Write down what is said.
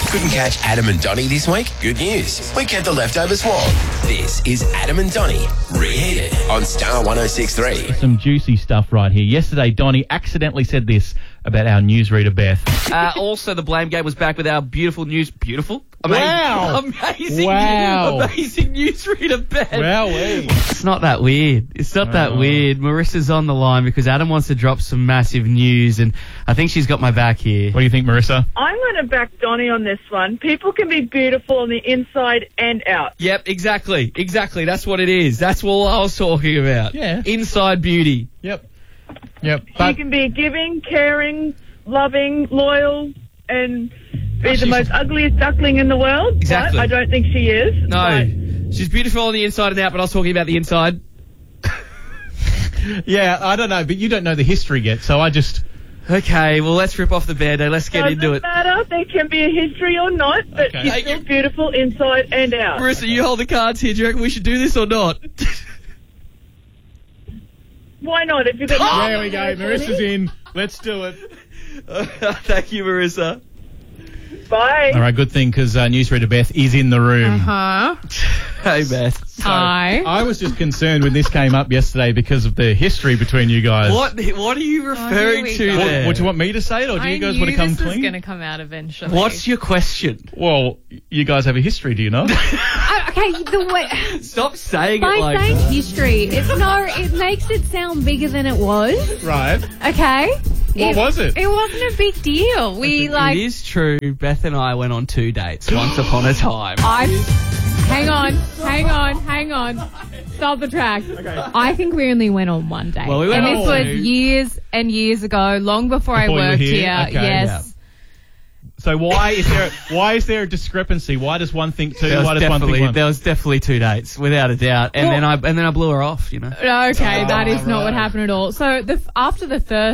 Couldn't catch Adam and Donnie this week? Good news. We kept the leftovers warm. This is Adam and Donnie Reheated on Star 106.3. Some juicy stuff right here. Yesterday, Donnie accidentally said this about our newsreader, Beth. Also, the blame game was back with our beautiful news. Beautiful? Wow. Amazing. Wow. Amazing newsreader, Beth. Wowee. It's not that weird. It's not that weird. Marissa's on the line because Adam wants to drop some massive news, and I think she's got my back here. What do you think, Marissa? I'm going to back Donnie on this one. People can be beautiful on the inside and out. Yep, exactly. Exactly. That's what it is. That's what I was talking about. Yeah. Inside beauty. Yep. You can be giving, caring, loving, loyal, and be the most ugliest duckling in the world. Exactly. But I don't think she is. No. She's beautiful on the inside and out, but I was talking about the inside. Yeah, I don't know, but you don't know the history yet, so I just... Okay, well, let's rip off the Band-Aid. Let's get into it. Doesn't matter. There can be a history or not, but Okay. she's still beautiful inside and out. Marissa, you hold the cards here. Do you reckon we should do this or not? Why not? If you've got There we go. Marissa's in. Let's do it. Thank you, Marissa. Bye. All right, good thing, because newsreader Beth is in the room. Hey, Beth. Hi. I was just concerned when this came up yesterday because of the history between you guys. What are you referring we to go. there? What, do you want me to say it, or do you guys want to come this was clean? going to come out eventually. What's your question? Well, you guys have a history, do you not? Okay, the way... Stop saying it By like saying that. history, it makes it sound bigger than it was. Right. Okay? What was it? It wasn't a big deal. It is true. Beth and I went on 2 dates once upon a time. Hang on. Stop the track. Okay. I think we only went on 1 date. Well, we went and on this was 2. years and years ago, long before I Before you were worked here? here. Okay, Yes. So why is there a discrepancy? Why does one think two? Why does one think one? There was definitely 2 dates, without a doubt. And then I blew her off, you know. Okay, that is not what happened at all. So after the first